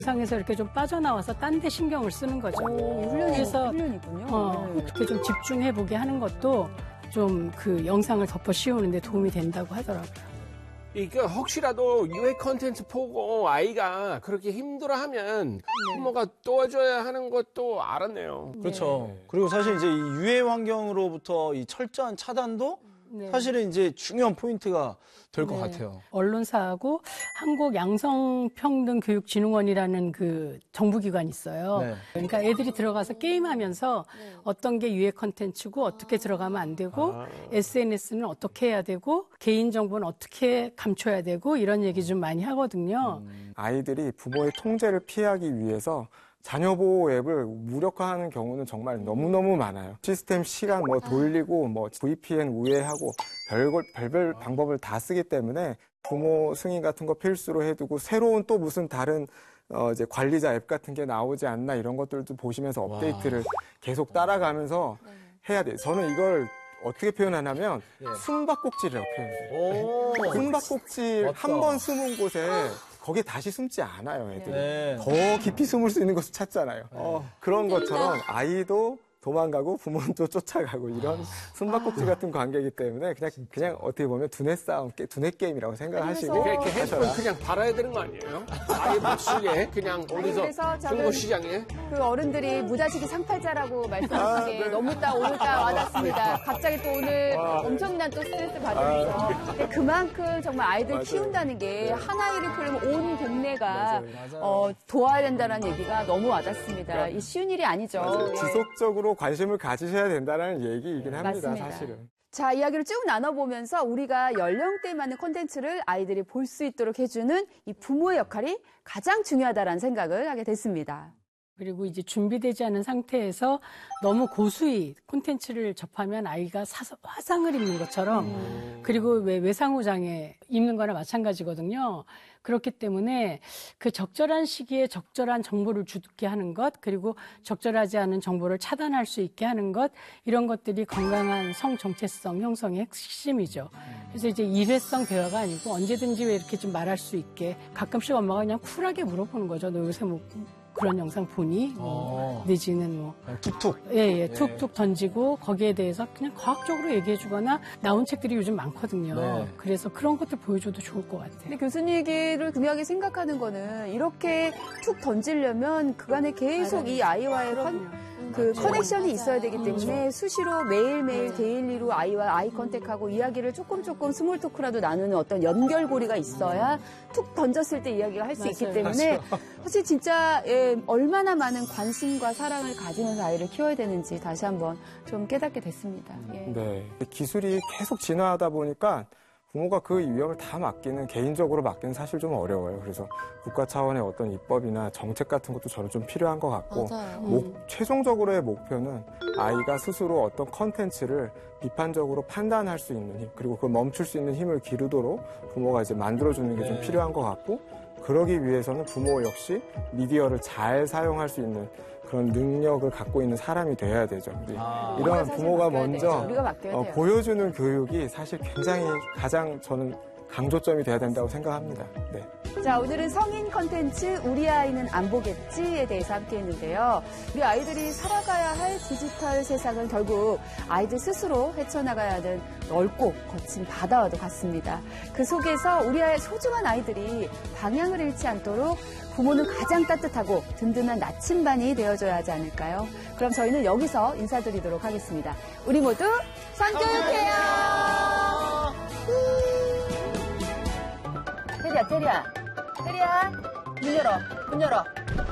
상에서 이렇게 좀 빠져나와서 딴 데 신경을 쓰는 거죠. 훈련이군요. 그렇게 좀 집중해보게 하는 것도 좀 그 영상을 덮어 씌우는 데 도움이 된다고 하더라고요. 그러니까 혹시라도 유해 콘텐츠 보고 아이가 그렇게 힘들어하면 부모가 도와줘야 하는 것도 알았네요. 그렇죠. 그리고 사실 이제 이 유해 환경으로부터 이 철저한 차단도 사실은 이제 중요한 포인트가 될 것 같아요. 언론사하고 한국양성평등교육진흥원이라는 그 정부기관이 있어요. 그러니까 애들이 들어가서 게임하면서 어떤 게 유해 컨텐츠고 어떻게 들어가면 안 되고 SNS는 어떻게 해야 되고 개인정보는 어떻게 감춰야 되고 이런 얘기 좀 많이 하거든요. 아이들이 부모의 통제를 피하기 위해서 자녀 보호 앱을 무력화하는 경우는 정말 너무너무 많아요. 시스템 시간 돌리고 VPN 우회하고 별별 방법을 다 쓰기 때문에 부모 승인 같은 거 필수로 해두고 새로운 또 무슨 다른 이제 관리자 앱 같은 게 나오지 않나 이런 것들도 보시면서 업데이트를 계속 따라가면서 해야 돼요. 저는 이걸 어떻게 표현하냐면 숨바꼭질이라고 표현해요. 숨바꼭질 한 번 숨은 곳에 거기에 다시 숨지 않아요, 애들이. 더 깊이 숨을 수 있는 곳을 찾잖아요. 그런 것처럼 아이도 도망가고 부모는 또 쫓아가고 이런 숨바꼭질 같은 관계이기 때문에 그냥 어떻게 보면 두뇌 싸움, 두뇌 게임이라고 생각하시고 이렇게 핸드폰 그냥 팔아야 되는 거 아니에요? 아예 목줄에 그냥 어디서 중고시장에? 그 어른들이 무자식이 상팔자라고 말씀하시기에 너무 오늘따라 와닿습니다. 갑자기 또 오늘 엄청난 또 스트레스 받으면서 근데 그만큼 정말 아이들 키운다는 게 한 아이를 키우려면 온 동네가 도와야 된다는 얘기가 너무 와닿습니다. 이 쉬운 일이 아니죠. 지속적으로 관심을 가지셔야 된다는 얘기이긴 합니다, 맞습니다. 사실은. 자, 이야기를 쭉 나눠보면서 우리가 연령대에 맞는 콘텐츠를 아이들이 볼 수 있도록 해주는 이 부모의 역할이 가장 중요하다는 생각을 하게 됐습니다. 그리고 이제 준비되지 않은 상태에서 너무 고수히 콘텐츠를 접하면 아이가 화상을 입는 것처럼 그리고 왜 외상후 장애 입는 거나 마찬가지거든요. 그렇기 때문에 그 적절한 시기에 적절한 정보를 주게 하는 것 그리고 적절하지 않은 정보를 차단할 수 있게 하는 것 이런 것들이 건강한 성 정체성 형성의 핵심이죠. 그래서 이제 일회성 대화가 아니고 언제든지 왜 이렇게 좀 말할 수 있게 가끔씩 엄마가 그냥 쿨하게 물어보는 거죠. 너 요새 그런 영상 보니? 내지는 툭툭. 툭툭 던지고 거기에 대해서 그냥 과학적으로 얘기해주거나 나온 책들이 요즘 많거든요. 그래서 그런 것들 보여줘도 좋을 것 같아요. 근데 교수님 얘기를 중요하게 생각하는 거는 이렇게 툭 던지려면 그간에 계속 이 아이와의 커넥션이 있어야 되기 때문에 수시로 매일매일 데일리로 아이와 아이 컨택하고 이야기를 조금 스몰 토크라도 나누는 어떤 연결고리가 있어야 툭 던졌을 때 이야기가 할 수 있기 때문에 사실 진짜 얼마나 많은 관심과 사랑을 가지면서 아이를 키워야 되는지 다시 한번 좀 깨닫게 됐습니다. 네, 기술이 계속 진화하다 보니까 부모가 그 위험을 다 개인적으로 맡기는 사실 좀 어려워요. 그래서 국가 차원의 어떤 입법이나 정책 같은 것도 저는 좀 필요한 것 같고, 최종적으로의 목표는 아이가 스스로 어떤 컨텐츠를 비판적으로 판단할 수 있는 힘, 그리고 그걸 멈출 수 있는 힘을 기르도록 부모가 이제 만들어주는 게 좀 필요한 것 같고, 그러기 위해서는 부모 역시 미디어를 잘 사용할 수 있는 그런 능력을 갖고 있는 사람이 돼야 되죠. 이런 부모가 먼저 보여주는 교육이 사실 굉장히 가장 저는 강조점이 돼야 된다고 생각합니다. 네. 자, 오늘은 성인 컨텐츠 우리 아이는 안 보겠지에 대해서 함께 했는데요. 우리 아이들이 살아가야 할 디지털 세상은 결국 아이들 스스로 헤쳐나가야 하는 넓고 거친 바다와도 같습니다. 그 속에서 우리 아이의 소중한 아이들이 방향을 잃지 않도록 부모는 가장 따뜻하고 든든한 나침반이 되어줘야 하지 않을까요? 그럼 저희는 여기서 인사드리도록 하겠습니다. 우리 모두 성교육해요! 테리야, 문 열어.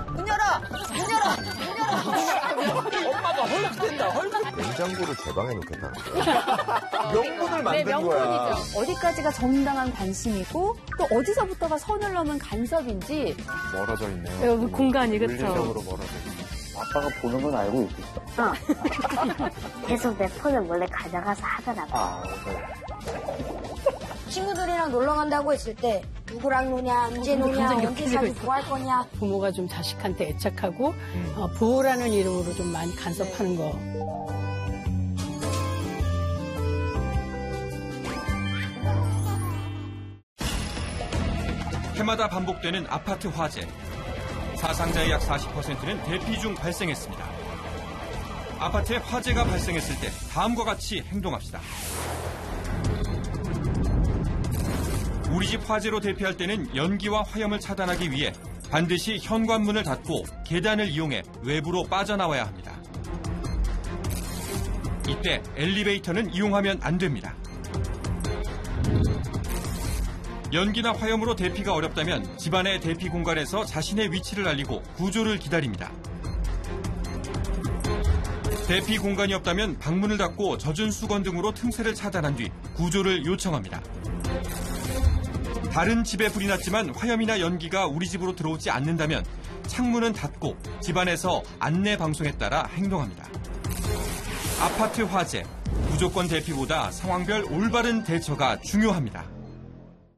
엄마가 헐뜯는다. 냉장고를 개방해놓겠다. 명분을 만든 거야. 어디까지가 정당한 관심이고 또 어디서부터가 선을 넘은 간섭인지 멀어져 있네요. 공간이 그렇죠. 물리적으로 멀어져 있네요. 아빠가 보는 건 알고 있겠어. 계속 내 폰을 몰래 가져가서 하더라고. 친구들이랑 놀러 간다고 했을 때 누구랑 노냐, 언제 노냐, 언제 자주 뭐 할 거냐. 부모가 좀 자식한테 애착하고 보호라는 이름으로 좀 많이 간섭하는 거. 해마다 반복되는 아파트 화재. 사상자의 약 40%는 대피 중 발생했습니다. 아파트에 화재가 발생했을 때 다음과 같이 행동합시다. 우리 집 화재로 대피할 때는 연기와 화염을 차단하기 위해 반드시 현관문을 닫고 계단을 이용해 외부로 빠져나와야 합니다. 이때 엘리베이터는 이용하면 안 됩니다. 연기나 화염으로 대피가 어렵다면 집안의 대피 공간에서 자신의 위치를 알리고 구조를 기다립니다. 대피 공간이 없다면 방문을 닫고 젖은 수건 등으로 틈새를 차단한 뒤 구조를 요청합니다. 다른 집에 불이 났지만 화염이나 연기가 우리 집으로 들어오지 않는다면 창문은 닫고 집안에서 안내 방송에 따라 행동합니다. 아파트 화재, 무조건 대피보다 상황별 올바른 대처가 중요합니다.